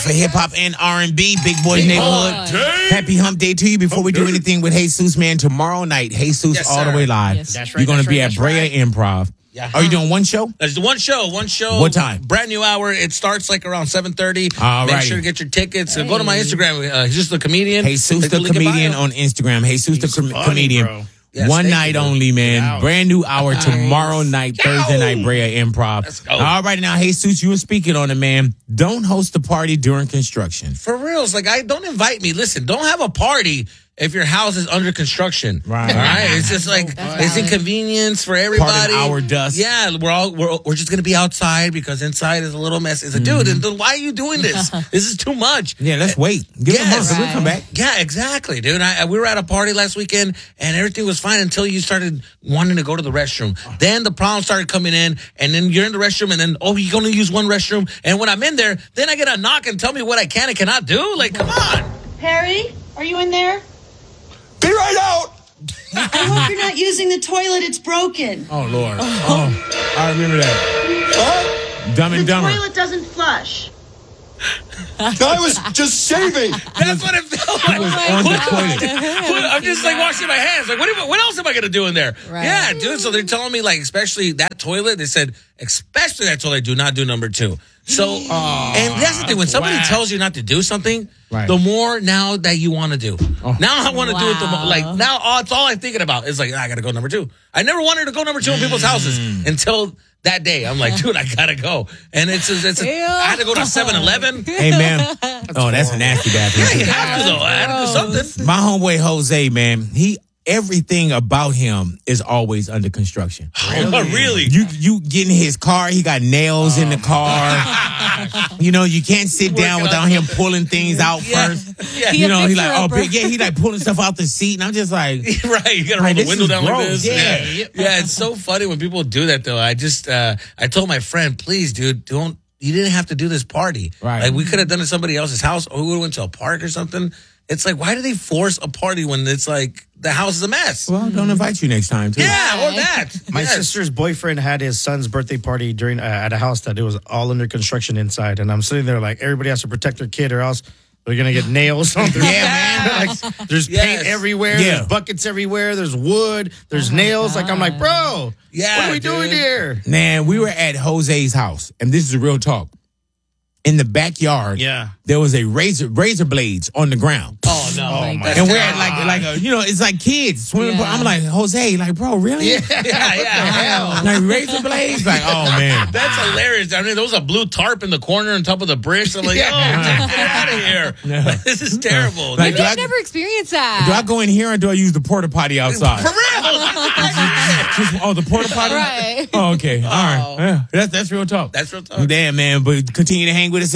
For hip hop and R&B, Big Boys Neighborhood. Happy Hump Day to you. Before we do anything with Jesus, man, tomorrow night, Jesus all the way live. Yes. That's right. You're going to be that's at Brea Improv. Yeah. Are you doing one show? There's one show. What time? Brand new hour. It starts like around 7:30. Alrighty. Make sure to get your tickets. Go to my Instagram. He's just the comedian. Jesus Click the link in comedian bio. on Instagram. Jesus the funny, comedian. bro. Yes, One thank night you, only, man. Ouch. Brand new hour tomorrow night, Thursday night, Brea Improv. Let's go. All right, now, Jesus, you were speaking on it, man. Don't host a party during construction. For reals, like don't invite me. Listen, don't have a party if your house is under construction. Right. All right. It's just like it's inconvenience for everybody. hour dust. Yeah, we're just gonna be outside because inside is a little mess. It's a dude, and then why are you doing this? This is too much. Yeah, let's wait. Give it a month, Yes. we'll come back. Yeah, exactly, dude. We were at a party last weekend, and everything was fine until you started wanting to go to the restroom. Then the problems started coming in, and then you're in the restroom, and then, you're going to use one restroom. And when I'm in there, then I get a knock and tell me what I can and cannot do. Like, come on. Harry, are you in there? Be right out! I hope you're not using the toilet. It's broken. Oh, Lord. Oh, I remember that. Dumb and The Dumber. toilet doesn't flush. I was just shaving. That's what it felt like. on the toilet. I'm just like washing my hands. Like, what else am I going to do in there? Right. Yeah, dude. So they're telling me, like, especially that toilet, they said, especially that toilet, do not do number 2. So, and that's the thing. When somebody tells you not to do something, Right. the more now that you want to do. Now I want to do it. Wow. Like, now it's all I'm thinking about. It's like, I got to go number 2. I never wanted to go number 2 in people's houses until that day. I'm like, dude, I got to go. And I had to go to 7-Eleven. Hey, man. That's a nasty bathroom. Yeah, you have to, though. I had to do something. My homeboy Jose, man, everything about him is always under construction. Really? You get in his car, he got nails in the car. You can't sit down without him pulling things out first. Yeah. He a He's like, fixer-upper. he like pulling stuff out the seat, and I'm just like, Right, you gotta roll Like, the this window is down like gross. this. Yeah. Yeah, it's so funny when people do that though. I told my friend, please, dude, you didn't have to do this party. Right. Like we could have done it at somebody else's house, or we would have went to a park or something. It's like, why do they force a party when it's like the house is a mess? well, don't invite you next time, too. Yeah, or that. My Yes. sister's boyfriend had his son's birthday party during at a house that it was all under construction inside, and I'm sitting there like everybody has to protect their kid or else they're gonna get nails on their Yeah, like, there's paint everywhere, Yeah. there's buckets everywhere, there's wood, there's nails. Like I'm like, bro, Yeah, what are we dude. doing here? Man, we were at Jose's house, and this is a real talk. In the backyard, Yeah. there was a razor blades on the ground. Oh no. Oh, my That's And we're terrible. at like it's like kids swimming. Yeah. I'm like, Jose, like, bro, really? Yeah. Hell. Like razor blades? Like, oh man. That's hilarious. I mean, there was a blue tarp in the corner on top of the bricks. I'm like, get out of here. Yeah. This is terrible. Like, Maybe I've never experienced that. Do I go in here or do I use the porta potty outside? For real. The porta potty? Right. Oh, okay. All right. Yeah. That's real talk. That's real talk. Damn, man. But continue to hang with us.